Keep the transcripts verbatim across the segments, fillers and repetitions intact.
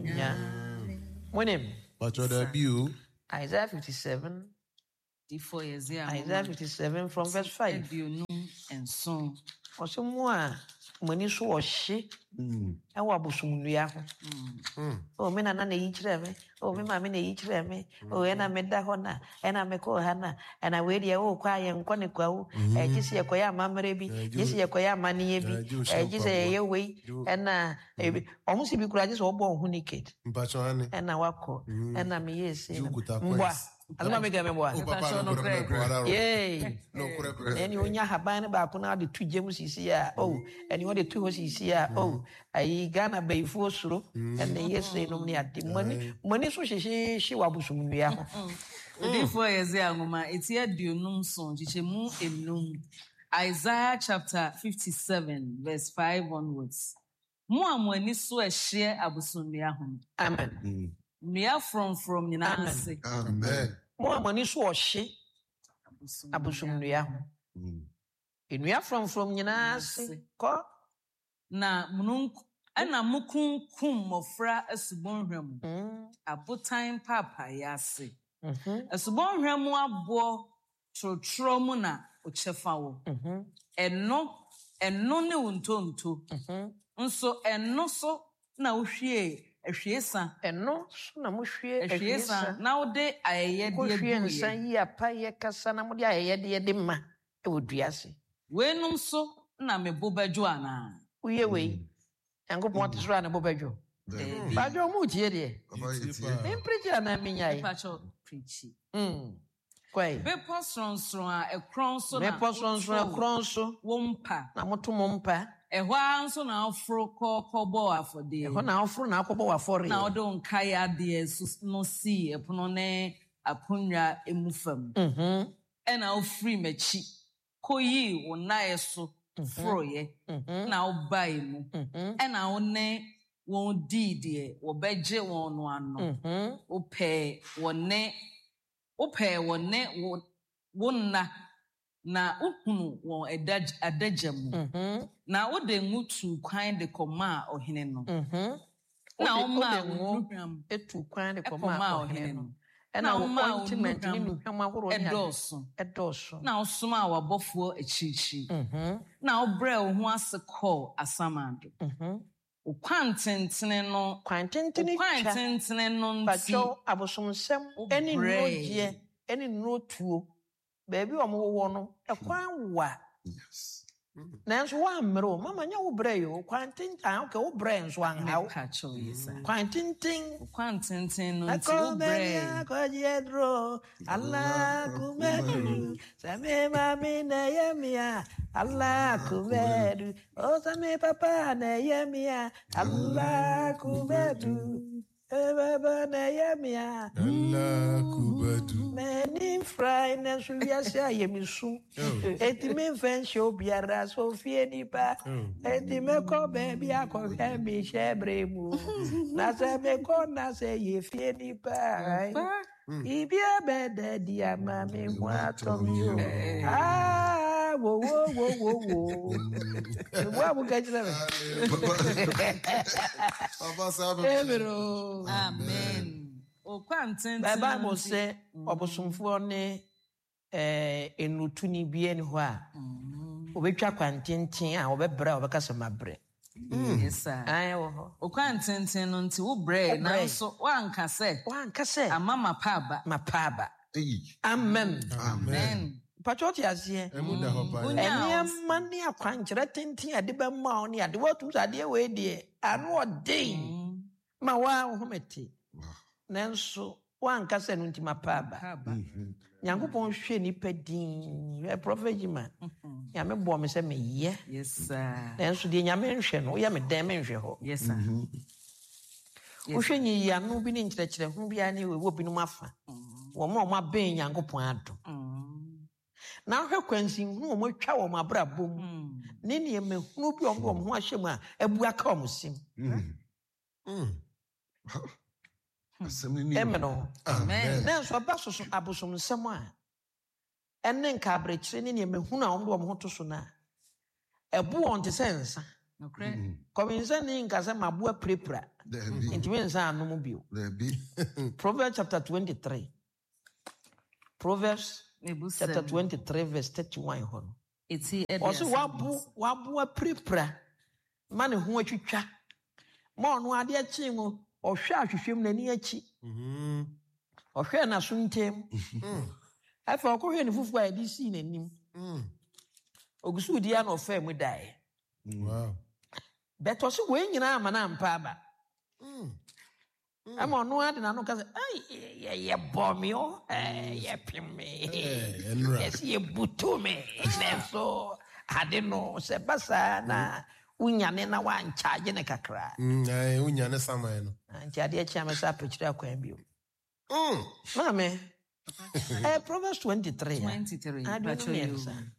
Yeah. Morning. But what you? Isaiah fifty-seven. Four years, yeah. Isaiah fifty-seven from verse five. And so, also more money so she. Mm. I wa busumuya ho. Oh, me na na yi kire me. Oh, me ma me na yi kire me. Oh, e na me da ho na. E na me ko ha na. E na we dia wo kwa ye nkɔ ne kwa wo. E gisi ye koya amamre bi. Gisi ye koya amaniye bi. E gisi ye we. E na omo si bi kura gisi obo ho naked. Mpacho ane. E na wakɔ. E na me yesi. Mbwa. Azuma me ga me boa. Yay. No kure. Eni onya haban ba ko na de tu gem sisi a. Oh, eni o de tu ho sisi a. Oh, ayi Ghana beifo suro. Ene yesi no ni ade mani. Mani so hyehe hye wabusum nua ho. Odi four years ya ngoma eti aduonum so chichemu enum. Isaiah chapter fifty-seven verse five onwards. Mo amani so ehye abusum nua ho. Amen. Mia from from nyina ase. Amen. Mo amani so ohye abusum nua ho. Enua from from nyina ase. Ko na munun ana mukunkum mofra asubonhwam. Abotan papa yase. Mhm. Asubonhwam abo trotro mu na ochefa wo. Mhm. Eno eno ne wontonto. Mhm. Nso eno so na wohwie ehwiesa. Eno so na mohwie ehwiesa. Na wode ayeye de ehwie nsan yi apaye kasa na mode ayeye de de ma e woduase. Wenum so na mebo badwo ana. Uye we. Yankopon tesra na bo badwo. Badwo mu tie de. Me preacher na minyai. Pacho preachi. Mm. Kwai. Be posronson a ekron so na. Me posronson ekron so wompa. Na moto mompa. Ehwa anso na afro kokobo afode. Ehwa na afro na akobo afore. Na odo nkai ade no si epono ne aponwa emufam. Mhm. E na ofri machi. Koyi wona yeso froye. Na obai mu. E na one won didie wo beje won no ano. Mhm. Ope wone ope wone wonna na uhunu won edaj adajam. Mhm. Na wode ngutu kwan de koma ohene no. Mhm. Na o ma wo etu kwan de koma ohene no. Na o ma appointment ni nuhwam ahoro ni edoso edoso. Na osoma wabofo echichi. Mhm. Na obre wo ho ase call asamando. Mhm. O kwantentene no kwantentene kwantentene no nti bacho abosomsem eni noje eni notuo baby omo wo no ekwan wa. Yes. Nanso wa mro mama nya wo bre yo kwantintan okay wo bre nso anhaw kacho yesa kwantintin kwantintin no nti wo bre akojedro Allah kumedu same mami na yemia Allah kumedu o same papa na yemia Allah kumedu e baba na yemia Allah kumedu many fry na suya sia yemisu eti me fen show biara so fie nipa eti me ko baby akọhwe mi shebre mu na se me ko na se ye fie nipa ibi abede di ama me mu atomi o ah wo wo wo wo wo wo bu ka jira me Papa sabe amen. O kwantenten baba mo se obosomfo ne eh enutuni bie ni ho a obetwa kwantenten a obebra obekasa mabre. Yes sir. Ai wo o kwantenten no nti wo bre na so wanka se wanka se amama paba mapaba. Amen. Amen. Patroti azie emu da ho pa eni mani akwankyere tenten ade ba ma oni ade watu ade we de anu odin ma wa homete nanso wanka se no ntima paba. Nyankopon hwe nipa din e prophet Jima ya me bo me se me ye. Yes sir. Nanso de nyame nhwe no ya me den me nhwe ho. Yes sir. Wo hwe nyi ya no bi ni nkyerɛkyerɛ ho bia ne we wo bi no mafa wo ma ma ben Nyankopon ado. Na hwe kwansi hu mo twa wo mabrabom ne ne me hu bi om ho ahyem a abu aka om sim. Mm. Amen. Amen. Na so ba so so abosom nsem a enne nka abrekire ne ne me hu na om do om ho to so na ebu on te sensa Okay. Kɔminsa ni nkasa mabua prepra. Intimi nsa anom bio. Proverbs chapter twenty-three. Proverbs chapter twenty-three verse thirty-one hono. Eti Also wabu wabu prepra. Man ho atwitwa. Ma ono ade achi mu ɔhwɛ ahwehwem nani achi. Mhm. Ɔhwɛ na so ntem. Mhm. Afa ɔkɔhwɛ ne fufu a yɛde si nanim. Mhm. Ogusu dia na ɔfa mu dae. Wow. Beto so we nyina ama na mpa aba. Mm. Ama ono ade na no ka say, "Ai ye ye bomi o, eh ye pimi. Yes ye butu me." So ade no se basa na unyane na wan charge ne kakra. Mm, ai unyane saman no. Anti ade achi amesa apechire akwan bio. Mm. Mame. Eh Proverbs twenty-three. twenty-three. Actually.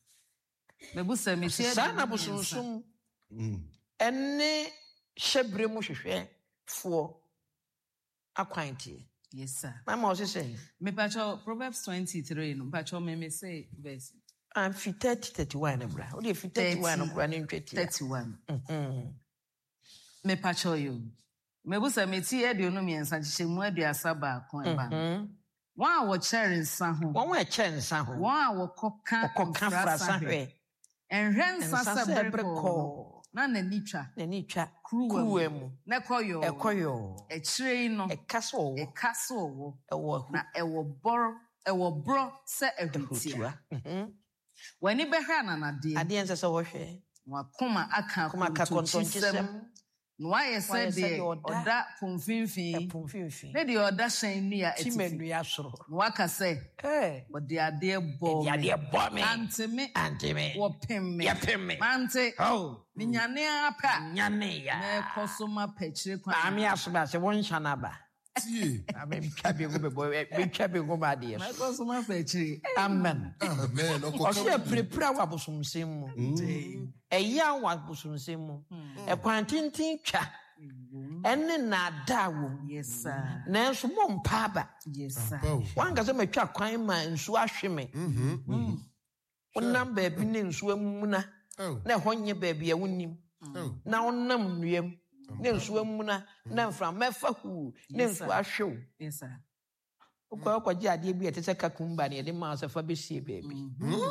Mebusa me share. Sana busumsum. Mm. Ene shebre mu hwehwe fo akwantie. Yes sir. Mama o say me pacho Proverbs twenty-three no pacho me me say verse am fi thirty thirty-one na bra. O dey fi thirty-one no bra ne ntweti. thirty-one. Mhm. Me pacho yo. Me busa me ti e de onu mi ensa chiche mu aduasa ba kon e ba. Mhm. Wan a wo chere nsa ho. Wan wo e chere nsa ho. Wan a wo koka koka frasa hwe. Enhwe nsa se breko. Na na nitwa na nitwa kruwa mu na koyo ekoyo echire no ekaso wo ekaso wo ewo na ewo bor ewo bro se ehwetia mhm wani behwa na na de ade ense se wo hwe wakoma aka kuma aka kontonchisem no waye se de oda pomfinfin pomfinfin na de oda shan nua etifi timenu ya soro waka se eh ode ade bo de ade bo me anteme anteme wo pemme ya pemme mante oh minyane apa nyane ya na kosoma pechire kwa ami asoba se won hana ba tie ami twabe go bebo be twabe go ba de na kosoma pechire amen amen o se prepare wa bosomsem mu eya wa bosomsem mu e kwantintin twa ene na da wo yes sir na so mo mpa ba yes sir wan ga se matwa kwan ma nsu ahweme mhm onam ba bi ne nsu amuna na honye ba bia wonim na onam nuem na nsu amuna na mfra mefa hu na nsu ahwew yes sir okwa okwa ji ade bi etese kakumba ne de ma asafa be sie ba bi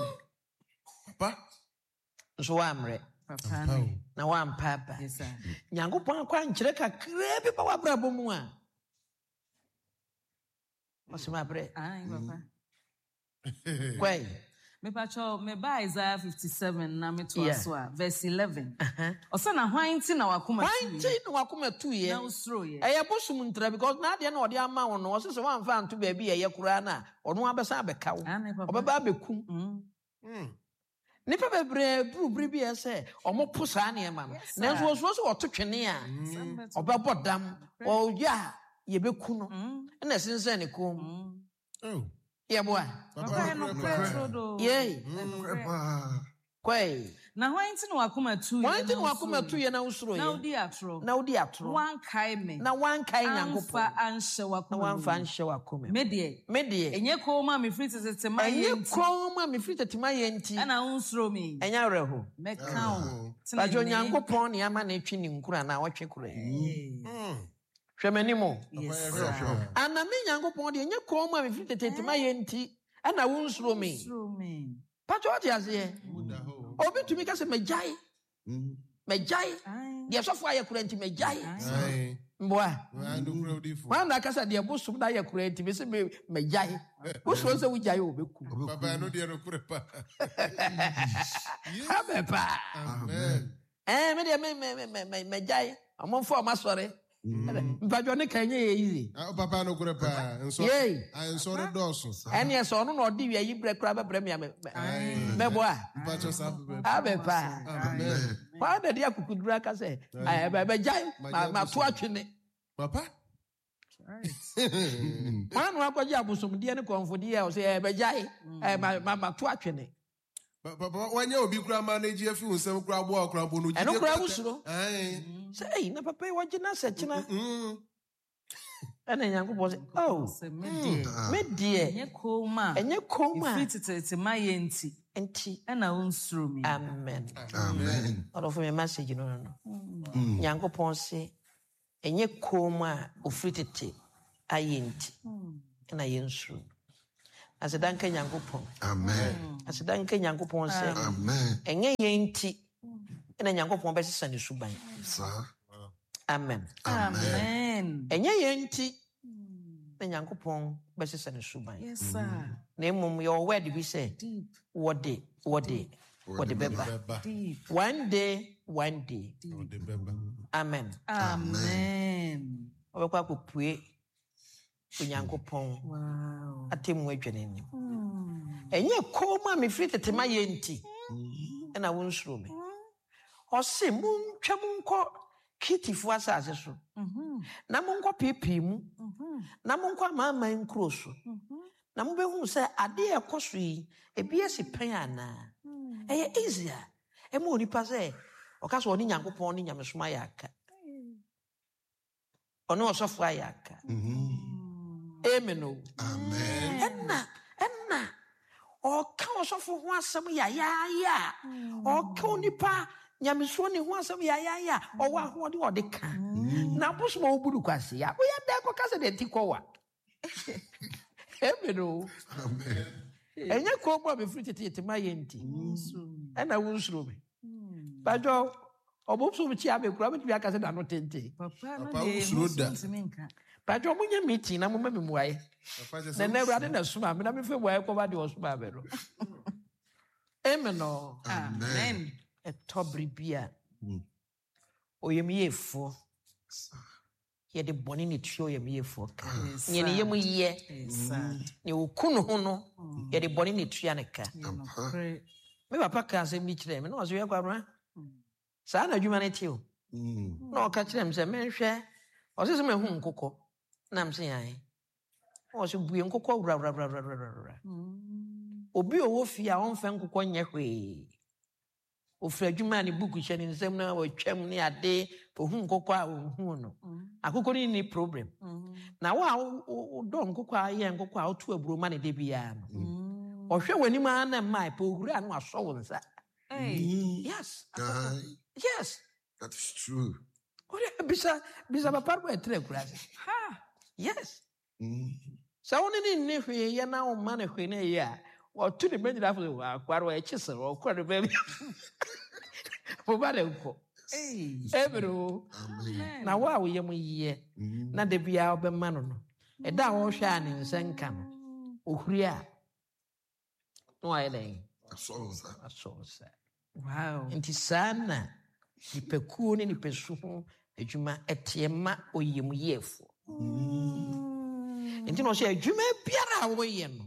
papa nso wa amre papa na wa mpapa yes sir Nyankopon akwa nkyere kakra bi ba wabrabo mu a osima bre ai papa kwai me pacho me ba Isaiah fifty-seven na me to aso a verse eleven osa na hwanti na wakoma hwanti na wakoma tu ye na usro ye eye bosum ntra because na de na ode ama wo no so se wan fa nto ba bi ye kura na ono abesa abeka wo obeba abekum mm nipa bebre burubri bi ese omo posa na ema na nso so so ototwene a obebo dam o ya ye beku no na sense ne kom oh yeah boy papa no petrodo yeah kwai na hwanti no wakoma tu ye hwanti no wakoma tu ye na usuro ye na odi atro na odi atro wan kai me na wan kai Nyankopon fa anhye wakoma na wan fa anhye wakoma me de me de enye ko ma me free tete ma ye enye ko ma me free tete ma ye nti na unsuro me enya reho me kan ba jo Nyankopon ne ama na etwi ni nkura na wotwe kura mm hwemanimo yes ana me Nyankopon de enye ko ma me free tete ma ye nti ana unsuro me unsuro me pacho ati ase obi tumi ka se mejai mejai de sofo ayekura nti mejai mboa wana ka se de bosum da ayekura nti me se mejai bosum se wujai obeku baba no de no kure pa abepa amen eh me de me me me mejai amonfo amasore mpajo ne kanye ye easy ah papa no kure pa enso enso re doso ene eso no no di wi yi bre kra ba bre me me boa mpacho sa abepa amen pa de dia kukudura ka se ai be jai ma to atwene papa ma no akwaji abosom die ne konfodi e o se be jai ma ma to atwene papa wanya obi kura manage afi unsem kura bo akura bo no jide eno kura usuro ai sei na papa wagina se kina ɛna nyankopɔn sɛ oh sɛ me deɛ me deɛ ɛnyɛ kɔma ɛnyɛ kɔma ɛfiri tetete ma yɛ nti nti ɛna wonsuro me. amen Amen. ɔdɔfo me message no no no nyankopɔn sɛ ɛnyɛ kɔma a ofiri tete ayɛ nti ɛna yɛnsuro no aseda nka nyankopɔn Amen. aseda nka nyankopɔn sɛ Amen. ɛnyɛ yɛn nti ɛna nyankopɔn bɛsesa ne suban Sir. amen Amen. ɛnyɛ yɛn nti na nyankopɔn bɛsesa ne suban Yes, sir. na mmom yɛwɔ word bi sɛ Deep, wɔde wɔde wɔde bɛba Beba. deep. one day one day Oh, the beba. amen Amen. ɔbɛkɔ akɔpue onyankopɔn Wow. atemmu adwa n'anim ɛnyɛ kɔma a mefiri tete ma yɛ nti ɛna wonsuro me ɔse montwa mo nkɔ kitifoɔ asase so na monkɔ piipii mu na monkɔ amaaman nkuro so na mobɛhu sɛ adeɛ a ɛkɔ so yi ebi asi pɛn anaa ɛyɛ easy a ɛma onipa sɛ ɔka sɛ ɔne nyankopɔn ne nyamesoma ayɛ aka ɔne ɔsɔfo ayɛ aka amen o Amen. ɛna ɛna ɔka ɔsɔfo ho asɛm yayaayɛ a ɔka onipa nyamesuo ne ho asɛm yayaayɛ a ɔwɔ ahoɔden a ɔde ka na abosom a wobudu kwase a woyɛ dɛ kɔka sɛ deɛ nti kɔwa amen o Amen. ɛnyɛ kɔn mu a mefiri tete ma yɛ nti ɛna wonsuro me badwo ɔbɔsom kyi abɛkura wobɛtumi aka sɛ nano tente Papa no Papa, deɛ wosuro da. ntumi nka. badwo monyɛ meeting na moma me mmuaeɛ Papa just na na awurade na soma me na mefɛ mmuaeɛ kɔba deɛ ɔsoma me no amen o Amen. ɛtɔ bere bi a ɔyɛmyɛfoɔ yɛde bɔne ne tua ɔyɛmyɛfoɔ ka Yes, neɛ ne sir. yɛm yɛ Yes, sir. ne ɔku no ho no yɛde bɔne ne tua ne ka Yɛ nokorɛ. me papa ka asɛm bi kyerɛ me na ɔsɛ yɛ kwabra saa na adwuma no te o na ɔka kyerɛ me sɛ menhwɛ ɔsɛ sɛ mahu nkokɔ na m sɛ yɛn ɔsɛ bue nkokɔ wurawurawurawurawura obi a ɔwɔ fie a ɔmfɛ nkokɔ nyɛ hwee ofiri adwuma a ne buku hyɛ ne nsɛm na wɔatwam ne ade ɔhu nkokɔ a ɔhu no akokɔ no ni problem na wo a wo- wo- wodɔ nkokɔ a yɛ nkokɔ a woto aburo ma ne da biara no ɔhwɛ w'anim a na mmaa pɛ owura a na wasɔ wo nsa Hey. yes Aye, yes that is true. Ɔde bisa bisa papa no ɛtrɛ akura se Ha. yes Mm. sɛ wo ne ne nne hwee yɛ na womma no hwee no ɛyɛ a wɔto ne bɛgyina fo akware wɔɛkye sɛ wɔkɔ no baabi woba ne nkɔ Hey. ɛbere o Amen. na wo a woyɛ mo yiyɛ na da biara wobɛma no no ɛda a wɔhwɛ a ne nsa nka no ɔhuri a na wayɛ dɛn I saw that. asɔ wo sa Wow. nti saa na nipakuo ne nipasu ho adwuma ɛteɛ ma ɔyɛ mu yɛfoɔ nti na ɔhyɛ adwuma biara a wɔyɛ no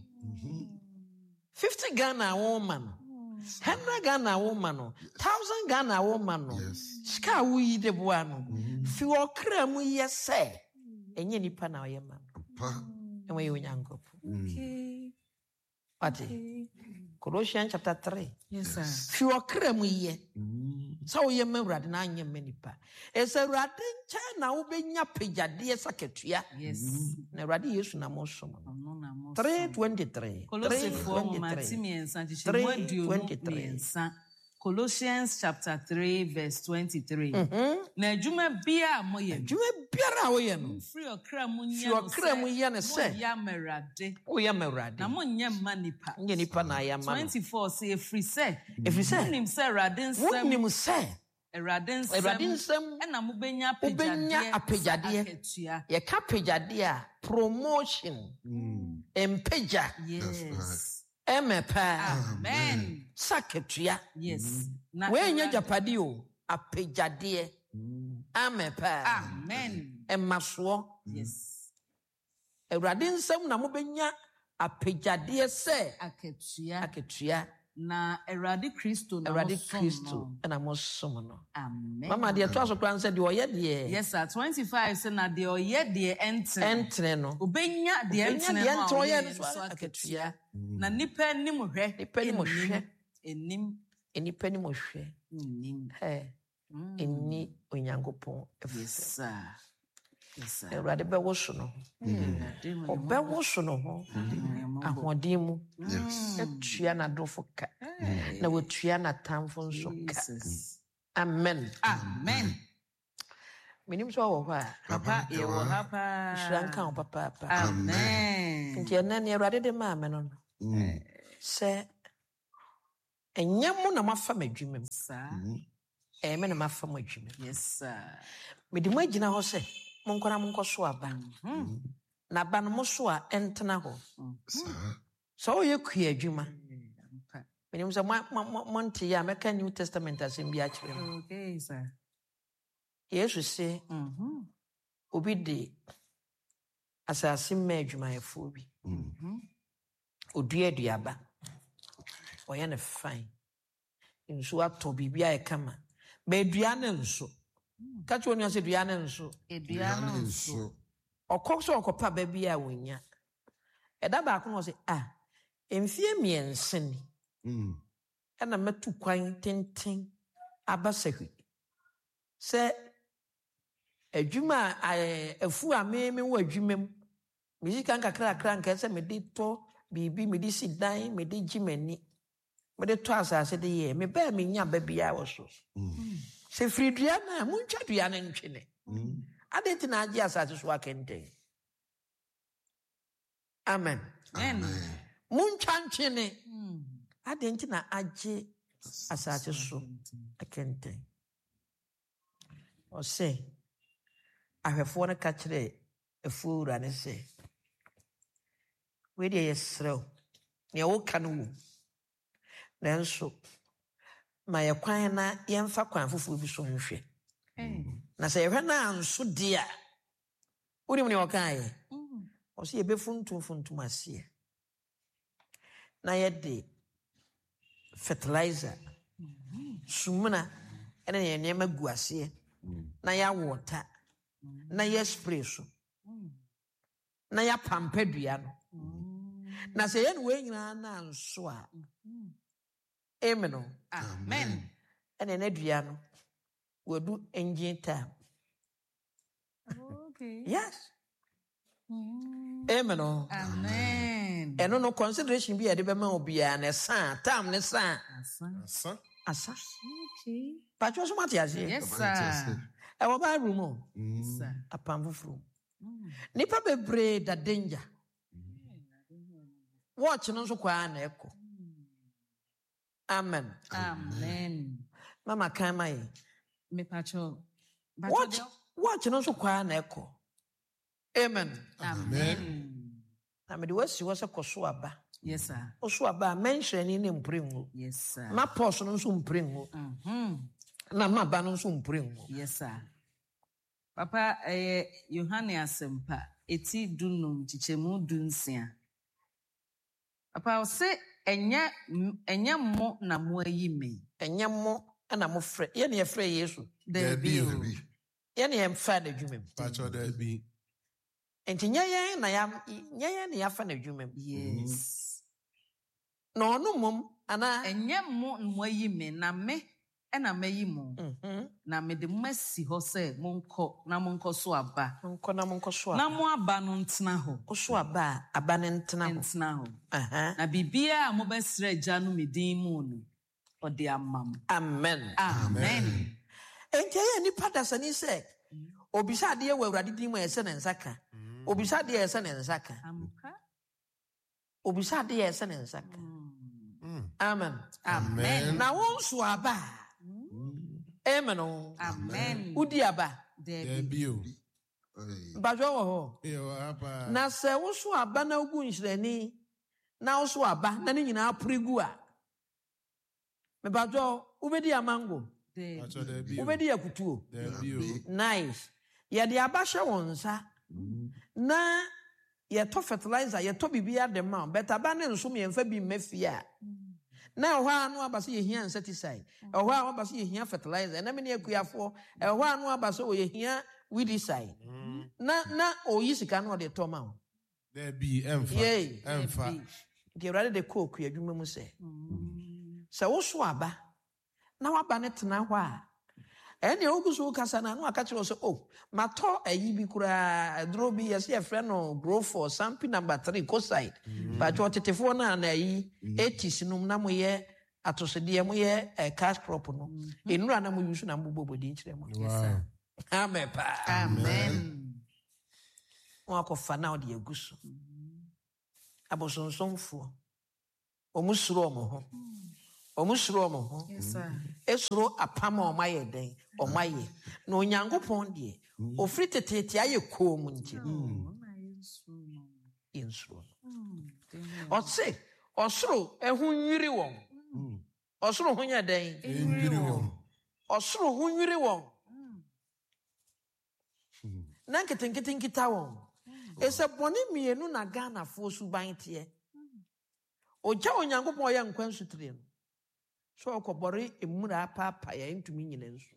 fifty Ghana a wɔma no one hundred Ghana a wɔma no one thousand Ghana a wɔma no Yes. sika a woyi de boa no fi ɔkra mu yɛ sɛ ɛnyɛ nipa na ɔyɛ ma no Papa. ɛwɔ yɛ onyankopɔn Okay. wate Colossians chapter three Yes, sir. fi ɔkra mu yɛ sɛ woyɛ ma awurade na anyɛ ma nipa ɛsɛ awurade nkyɛn na wobɛnya pagyadeɛ sakatua Yes. na awurade yesu na mosom no Ɔno na mo three so. twenty-three Kolosifoɔ nwoma ti mmiɛnsa nkyekyɛmu Three aduonu twenty-three. mmiɛnsa. Colossians chapter three verse twenty-three. Na adwuma bia a moyɛ no, adwuma biara a woyɛ no mfiri ɔkra mu nyɛ fi no ɔkra mu yɛ ne sɛ sɛ moyɛ ama Awurade woyɛ ma awurade na monyɛ mma nipa. nyɛ nipa na ayɛ ma no twenty-four sɛ ɛfiri sɛ ɛfiri sɛ wonim sɛ Awurade nsɛm wonim sɛ Awurade awurade nsɛm nsɛm ɛna mobɛnya wobɛnya apagyadeɛ apagyadeɛ. sɛ akatua. yɛka pagyadeɛ a promotion mpagya Yes. ɛmɛ paa Amen. sakatua Yes. Na woɛnyɛ Awurade- gyapadeɛ o apagyadeɛ amɛ paa Amen. ɛmasoɔ Yes. awurade nsɛm na mobɛnya apagyadeɛ sɛ Akatua. akatua Na Awurade Kristo na awurade mosom kristo no. ɛna mosom no Amen. mama deɛ ɛtoa so koraa n sɛ deɛ ɔyɛ deɛ Yes, sir. twenty-five sɛ na deɛ ɔyɛ deɛ ɛntene. ɛntene no Obɛnya deɛ Obɛnya ɛntene deɛ no a ɛntene ɔyɛ ɔyɛ no no so so akatua. akatua. Na nipa anim hwɛ. Nipa anim hwɛ. Enim. nnipa ni mohwɛ Enim. ɛ ɛnni onyankopɔn Yes, afisɛ sir. Awurade bɛwo so no ɔbɛwo so no ho ahoɔden mu atua n'adɔfo ka na watua n'atamfo nso ka. Amen. Amen. Menim so wɔ hɔ a Papa yɛwɔ ha paa. hyira nka wo papaapa. Amen. Nti ɛnɛ ne Awurade de maa me no no sɛ ɛnyɛ mo na mafa m'adwuma mu. Sir. ɛyɛ me na mafa mo adwuma mu. Yes, sir. Mede mo agyina hɔ sɛ monkɔra monkɔ so aba na aba no mo so a ɛntena hɔ. Sɛ woyɛ kua adwuma menim sɛ monte yɛ a mɛka New Testament asɛm bi akyerɛ mu. Okay, sir. Yesu se obi de asase mma adwumayɛfoɔ bi ɔdua aduaba ɔyɛ ne fine nso atɔ biribi a ɛka ma baadua ne nso ka kyerɛ onua sɛ dua ne nso Edua no nso. ɔkɔ sɛ ɔkɔpa baabi a wɔnya ɛda baako na ɔsɛ a mfie mmiɛnsa ni ɛna mɛtu kwan tenten aba sahwi sɛ adwuma a afu a me me wɔ adwuma mu mesika nkakrakra nka sɛ mede tɔ biribi mede si dan mede gye m'ani mede tɔ asase de yɛ mebɛɛ menya ba biaa wɔ so sɛ firi dua no a montwa dua no ntwene ade nti na agye asase so akɛntɛn. Amen. Amen. Montwa ntwene ade nti na agye asase so akɛntɛn. Ɔsɛ ahwɛfoɔ no ka kyerɛ afuo wura ne sɛ wei deɛ yɛserɛ wo nea woka no wɔ nanso ma yɛ kwan na yɛmfa kwan foforɔ bi so nhwɛ na sɛ yɛhwɛ no anso de a wonim ne ɔkaeɛ ɔsɛ yɛbɛfuntum funtum aseɛ na yɛde fertilizer sumuna ɛne yɛ nneɛma gu aseɛ na yɛawɔta na yɛspray so na yɛapampa dua no na sɛ yɛne wei nyinaa na nso a amen no. Amen. ɛne ne dua no wadu engine time. Okay. Yes. Amen no. Amen. ɛno no consideration bi yɛde bɛma obiara ne sa time ne sa Asa. asa Okay. patro so mate aseɛ. Yes, sir. ɛwɔ Bible mu Sir. apam foforɔ nipa bebree da danger watch no nso kwaa na ɛkɔ. Amen. Amen. Mama kan ma yi Me pacho. watch watch no nso kwaa na ɛkɔ. Amen. Amen. na me de wasi wɔ sɛ kɔ so aba Yes, sir. ɔso aba a menhyɛ ni ne mpire ngo Yes, sir. ma pɔs no nso mpire ngo Mhm. na ma ba no nso mpire ngo. Yes, sir. Papa, eh, Yohane Asempa, eti dunum, chichemu dunsia. Papa, ɔse enye enye mo na mo ayi me. ɛnyɛ mo ɛna mo frɛ yɛ ne yɛfrɛ Yesu Dabi o. yɛ ne yɛmfa n'adwuma mu Pacho there be. nti nyɛ yɛn na ya nyɛ yɛn na yɛafa n'adwuma mu Yes. na ɔno mmom anaa Enye mo na mo ayi me na me ɛna mayi mo. mhm Na me de mo asi hɔ sɛ monkɔ na monkɔ so aba. nkɔ na mo nkɔ so Na aba mo aba no ntena hɔ. kɔ so aba a aba ne ntena hɔ. Ntena hɔ. Aha. Na biribiara a mobɛsrɛ agya no me din mu no, ɔde ama mo. Amen. Amen. Enti ɛyɛ nipa dasani sɛ obisa adeɛ wɔ Awurade din mu a ɛsɛ ne nsa ka obisa adeɛ a ɛsɛ ne nsa ka Amka. obisa adeɛ a ɛsɛ ne nsa ka. Amen. Amen. Na wɔn so aba a amen o Amen. wodi aba There Dabi. be you. mpatwa wɔ hɔ Yo, apa. na sɛ wo so aba na wogu nhyirani na wo so aba na ne nyinaa pore gu a mpatwa wobɛdi amango Dabi. Pacho there be you. wobɛdi akutuo There be you. nice yɛde aba hyɛ wɔn nsa na yɛtɔ fertilizer yɛtɔ biribiara de ma wo but aba ne nso yɛmfa bi mma fie a na ɛhɔ a no aba sɛ yɛhia insecticide ɛhɔ a aba sɛ yɛhia fertilizer ɛnam ne akuafoɔ ɛhɔ a no aba sɛ yɛhia weedicide na na ɔyi sika no ɔde tɔ ma wo. There be emfa. Yay. Emfa. nti Awurade de kɔ okua adwuma mu sɛ sɛ wo so aba na waba ne tena hɔ a And the Ogusu Casana, no, I catch also. Oh, my to a yibicura, drobi, as a friend or grow for something number three, coside. But what it for na e, eighties, no namoye, atosedia, a cash crop. No, in Ranamu, you should not move with each them. Amen. Amen. Walk of Fanao de Ogusu. Aboson song for Omusromo. Omusromo. Yes, sir. Esro apama o maye den o maye no Onyankopon de o fritete aye kom nti insro o se osoro ehun nwiri won osoro hunya den Nwiri won. osoro hun nwiri won na nketenkete nkita won ese bone mienu na Ghana fo suban tie oja Onyankopon ye nkwansu tire no so okobori emura papa ya ntumi nyina nso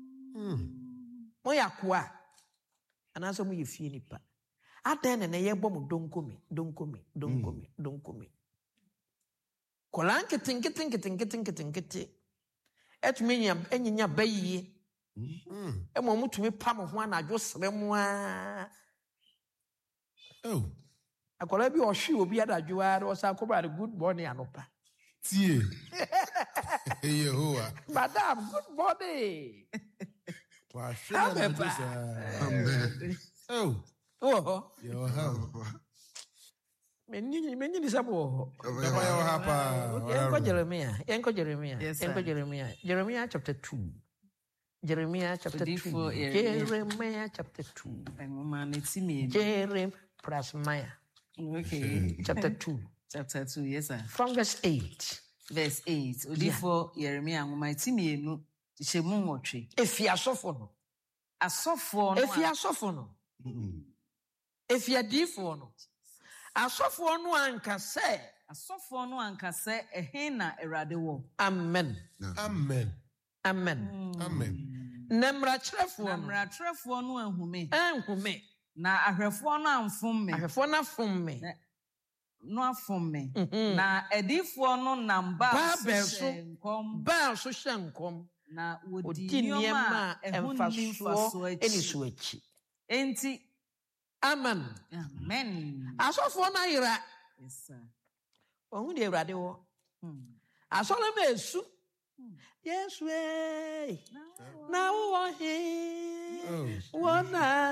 mo yakoa anasa mo yefie nipa adan na ye bom donkomi donkomi donkomi donkomi kolan ketinketin ketinketin ketinketin etumi nya enyinya bayiye e mo mutumi pam ho anadwo srem a Oh. akola bi ohwe obi adadwo a o sa kobra good morning anopa Tie. Yehowa. Madam, good morning. Wa shena na sa. Amen. Oh. Oh. Yehowa. Meni meni ni sabo. Baba Yehowa pa. Yenko Jeremiah, Yenko Jeremiah, Yes, sir. Yenko Jeremiah. Jeremiah chapter two. Jeremiah chapter two. Twenty-four, Jeremiah. Jeremiah chapter two. Man, it's me. Jeremiah plus Maya Okay. chapter two. Chapter two, yes, sir. From verse eight. Verse eight. Odifo Yeremia ngoma itimi enu shemu nwotwe. Efi asofo no. Asofo no. Efi asofo no. Efi adifo no. Asofo no anka se. Asofo no anka se ehe na Awurade wo. Amen. Amen. Amen. Amen. Nemra kyerefo Na no. mratrefo no ahume. Enhume. Na ahwefo no amfom me. Ahwefo na fom me. No afom me. Na edifo no namba Ba so beso. nkom. Ba so hyenkom. Na wodi Odi nioma niema ehun emfaso eni so achi. Enti Amen. amen. Asofo na yira. Yes, sir. Ohun de Awurade wo. Hmm. Asole ma esu. Yesu eh. Na wo he. Oh. Wo na